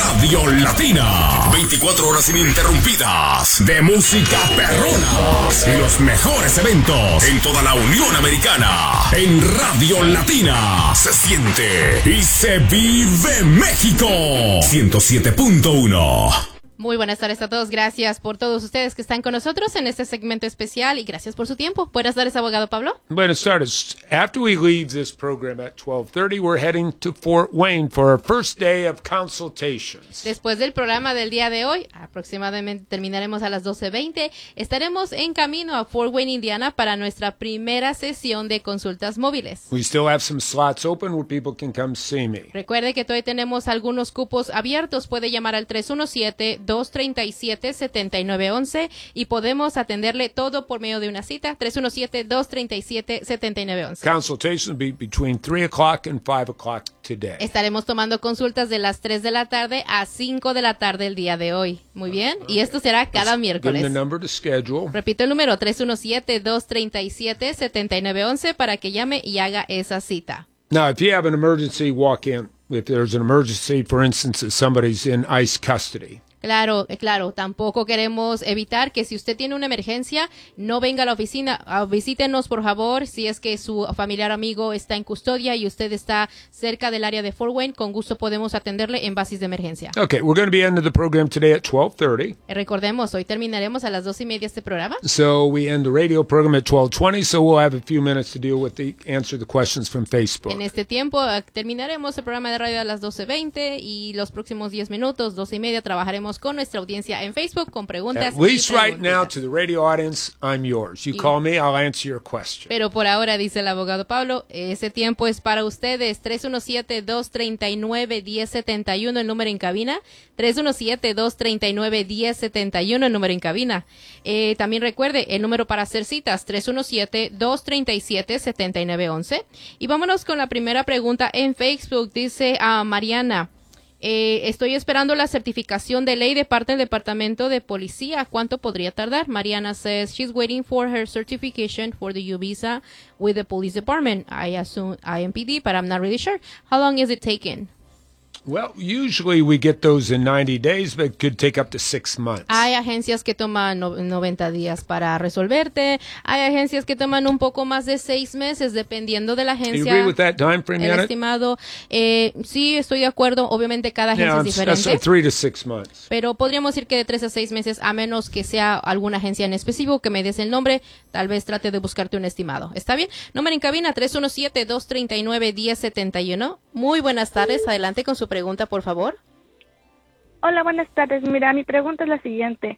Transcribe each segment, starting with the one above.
Radio Latina. 24 horas ininterrumpidas de música perrona y los mejores eventos en toda la Unión Americana. En Radio Latina se siente y se vive México. 107.1. Muy buenas tardes a todos. Gracias por todos ustedes que están con nosotros en este segmento especial y gracias por su tiempo. Buenas tardes, abogado Pablo. Buenas tardes. After we leave this program at 12:30, we're heading to Fort Wayne for our first day of consultations. Después del programa del día de hoy, aproximadamente terminaremos a las 12:20, estaremos en camino a Fort Wayne, Indiana, para nuestra primera sesión de consultas móviles. We still have some slots open where people can come see me. Recuerde que todavía tenemos algunos cupos abiertos. Puede llamar al 317-237-7911 y podemos atenderle todo por medio de una cita. 317-237-7911. Consultations will be between 3 o'clock and 5 o'clock today. Estaremos tomando consultas de las 3 de la tarde a 5 de la tarde el día de hoy. Muy bien. Y esto será cada miércoles. Give them the number to schedule. Repito el número, 317-237-7911 para que llame y haga esa cita. Now, if you have an emergency, walk in. If there's an emergency, for instance, if somebody's in ICE custody. Claro. Tampoco queremos evitar que si usted tiene una emergencia, no venga a la oficina. Visítenos, por favor, si es que su familiar amigo está en custodia y usted está cerca del área de Fort Wayne. Con gusto podemos atenderle en bases de emergencia. Okay, we're going to be ending the program today at 12:30. Recordemos, hoy terminaremos a las 2:30 este programa. So we end the radio program at 12:20, so we'll have a few minutes to deal with answer the questions from Facebook. En este tiempo terminaremos el programa de radio a las 12:20 y los próximos 10 minutos, 2:30, trabajaremos con nuestra audiencia en Facebook con preguntas. At least right now, to the radio audience, I'm yours. You call me, I'll answer your question. Pero por ahora, dice el abogado Pablo, ese tiempo es para ustedes. 317-239-1071, el número en cabina. 317-239-1071, el número en cabina. También recuerde, el número para hacer citas, 317-237-7911. Y vámonos con la primera pregunta en Facebook. Dice Mariana. Estoy esperando la certificación de ley de parte del Departamento de Policía. ¿Cuánto podría tardar? Mariana says she's waiting for her certification for the U visa with the police department. I assume IMPD, but I'm not really sure. How long is it taking? Well, usually we get those in 90 days, but it could take up to 6 months. Hay agencias que toman 90 días para resolverte. Hay agencias que toman un poco más de 6 meses, dependiendo de la agencia. Do you agree with that time frame, el estimado. Sí, estoy de acuerdo. Obviamente cada agencia es diferente. That's 3 to 6 months. Pero podríamos decir que de 3 a 6 meses, a menos que sea alguna agencia en específico que me des el nombre. Tal vez trate de buscarte un estimado. ¿Está bien? Número en cabina, 317-239-1071. Muy buenas tardes. Adelante con su pregunta, por favor. Hola, buenas tardes. Mira, mi pregunta es la siguiente.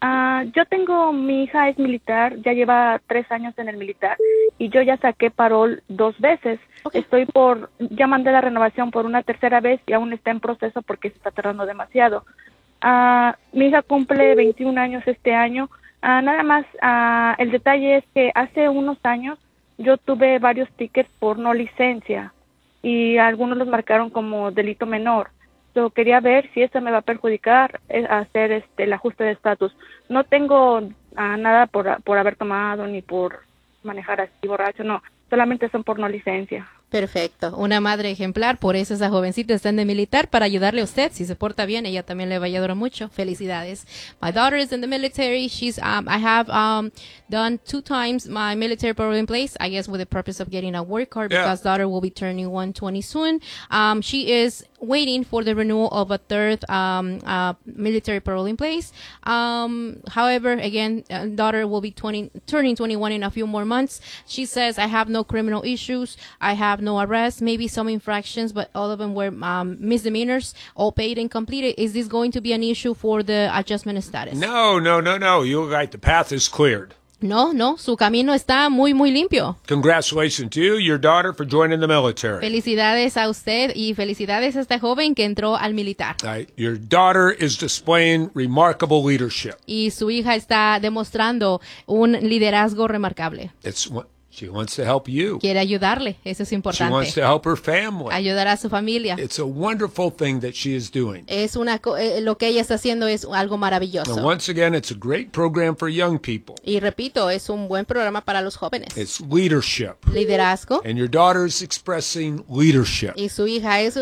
Mi hija es militar, ya lleva 3 años en el militar y yo ya saqué parol 2 veces. Okay. Ya mandé la renovación por una 3ª vez y aún está en proceso porque se está tardando demasiado. Mi hija cumple 21 años este año. Nada más, el detalle es que hace unos años yo tuve varios tickets por no licencia y algunos los marcaron como delito menor. Yo quería ver si eso me va a perjudicar hacer el ajuste de estatus. No tengo nada por haber tomado ni por manejar así borracho, no. Solamente son por no licencia. Perfecto. Una madre ejemplar, por eso esa jovencita está en de militar, para ayudarle a usted. Si se porta bien, ella también le va a ayudar mucho. Felicidades. My daughter is in the military. I have done 2 times my military parole in place, I guess with the purpose of getting a work card, because daughter will be turning 120 soon. She is waiting for the renewal of a 3rd military parole in place. However, again, daughter will be turning 21 in a few more months. She says, I have no criminal issues. I have no arrests, maybe some infractions, but all of them were misdemeanors, all paid and completed. Is this going to be an issue for the adjustment status? No. You're right. The path is cleared. No, su camino está muy limpio. Congratulations to you, your daughter, for joining the military. Felicidades a usted y felicidades a esta joven que entró al militar. Your daughter is displaying remarkable leadership. Y su hija está demostrando un liderazgo remarcable. She wants to help you. Quiere ayudarle, eso es importante. She wants to help her family. Ayudar a su familia. It's a wonderful thing that she is doing. Lo que ella está haciendo es algo maravilloso. Now, once again, it's a great program for young people. Y repito, es un buen programa para los jóvenes. It's leadership. Liderazgo. And your daughter is expressing leadership. Y su hija es